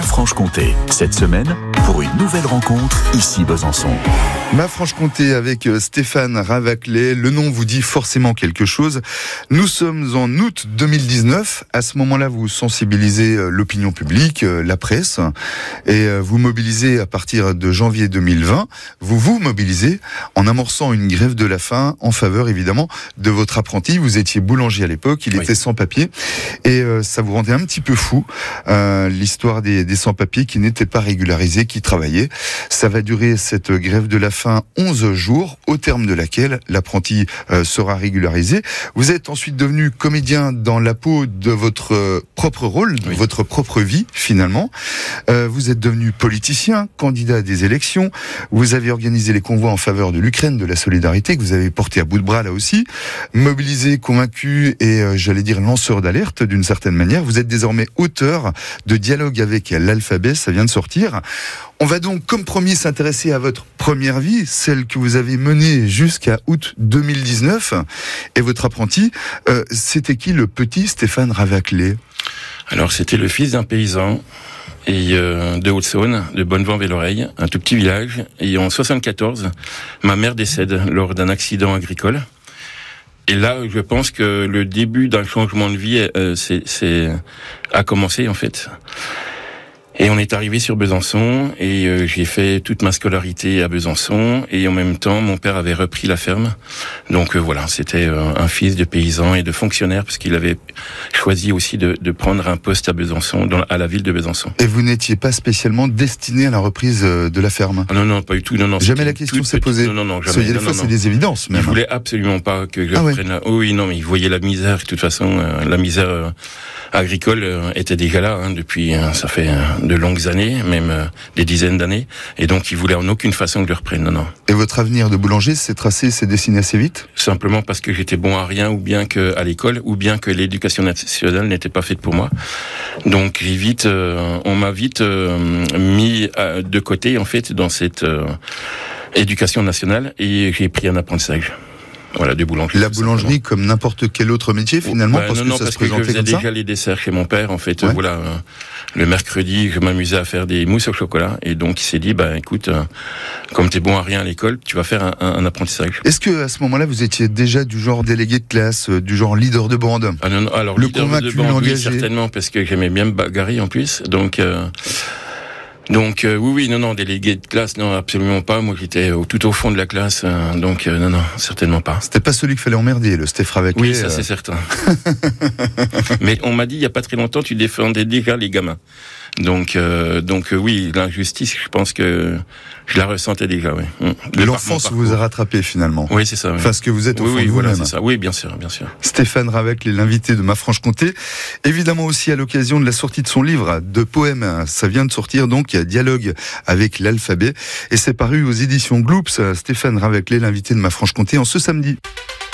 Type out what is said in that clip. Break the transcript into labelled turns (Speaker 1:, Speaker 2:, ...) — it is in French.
Speaker 1: Franche-Comté. Cette semaine, pour une nouvelle rencontre, ici Besançon.
Speaker 2: Ma Franche-Comté avec Stéphane Ravaclet. Le nom vous dit forcément quelque chose. Nous sommes en août 2019. À ce moment-là, vous sensibilisez l'opinion publique, la presse, et vous mobilisez à partir de janvier 2020. Vous mobilisez en amorçant une grève de la faim en faveur, évidemment, de votre apprenti. Vous étiez boulanger à l'époque, il était sans papier, et ça vous rendait un petit peu fou, l'histoire des sans-papiers qui n'étaient pas régularisés, qui travaillaient. Ça va durer, cette grève de la faim, 11 jours, au terme de laquelle l'apprenti sera régularisé. Vous êtes ensuite devenu comédien dans la peau de votre propre rôle, de votre propre vie, finalement. Vous êtes devenu politicien, candidat à des élections. Vous avez organisé les convois en faveur de l'Ukraine, de la solidarité, que vous avez porté à bout de bras là aussi. Mobilisé, convaincu et, j'allais dire, lanceur d'alerte d'une certaine manière. Vous êtes désormais auteur de Dialogue avec l'alphabet, ça vient de sortir. On va donc, comme promis, s'intéresser à votre première vie, celle que vous avez menée jusqu'à août 2019. Et votre apprenti, c'était qui le petit Stéphane Ravaclet ?
Speaker 3: Alors, c'était le fils d'un paysan et de Haute-Saône, de Bonnevent-Velloreille, un tout petit village. Et en 74, ma mère décède lors d'un accident agricole. Et là, je pense que le début d'un changement de vie a commencé, en fait. Et on est arrivé sur Besançon et j'ai fait toute ma scolarité à Besançon et en même temps mon père avait repris la ferme. Donc voilà, c'était un fils de paysan et de fonctionnaire parce qu'il avait choisi aussi de prendre un poste à Besançon, à la ville de Besançon.
Speaker 2: Et vous n'étiez pas spécialement destiné à la reprise de la ferme ?
Speaker 3: Non, pas du tout. Non,
Speaker 2: jamais la question s'est posée.
Speaker 3: Non, jamais.
Speaker 2: Il y a des fois, c'est des évidences. Même.
Speaker 3: Il voulait absolument pas que je reprenne. Ouais. Oh oui, non, mais il voyait la misère. De toute façon, la misère agricole était déjà là depuis. Ça fait de longues années, même des dizaines d'années, et donc il voulait en aucune façon que je le reprenne. Non.
Speaker 2: Et votre avenir de boulanger s'est dessiné assez vite ?
Speaker 3: Simplement parce que j'étais bon à rien, ou bien que à l'école, ou bien que l'éducation nationale n'était pas faite pour moi. Donc on m'a vite mis de côté en fait dans cette éducation nationale, et j'ai pris un apprentissage. Voilà, de boulangerie.
Speaker 2: La boulangerie comme n'importe quel autre métier finalement, parce que ça se présentait comme ça.
Speaker 3: Je faisais déjà les desserts chez mon père en fait. Ouais. Voilà, le mercredi, je m'amusais à faire des mousses au chocolat, et donc il s'est dit écoute, comme t'es bon à rien à l'école, tu vas faire un apprentissage.
Speaker 2: Est-ce que à ce moment-là vous étiez déjà du genre délégué de classe, du genre leader de bande ?
Speaker 3: Ah non, alors le leader de bande, oui, certainement, parce que j'aimais bien me bagarrer en plus, donc. Oui, non, délégué de classe, non, absolument pas. Moi, j'étais tout au fond de la classe, donc non, certainement pas.
Speaker 2: C'était pas celui qu'il fallait emmerder, le Stéph Ravaclet.
Speaker 3: Oui, ça c'est certain. Mais on m'a dit, il y a pas très longtemps, tu défendais déjà les gamins. Donc oui, l'injustice, je pense que je la ressentais déjà, oui.
Speaker 2: L'enfance vous a rattrapé finalement.
Speaker 3: Oui, c'est ça. Oui.
Speaker 2: Parce que vous êtes au fond de vous-même.
Speaker 3: Voilà, c'est ça. Oui, bien sûr.
Speaker 2: Stéphane Ravaclet, l'invité de Ma Franche-Comté. Évidemment aussi à l'occasion de la sortie de son livre de poèmes. Ça vient de sortir donc, il y a Dialogue avec l'alphabet. Et c'est paru aux éditions Gloops. Stéphane Ravaclet, l'invité de Ma Franche-Comté en ce samedi.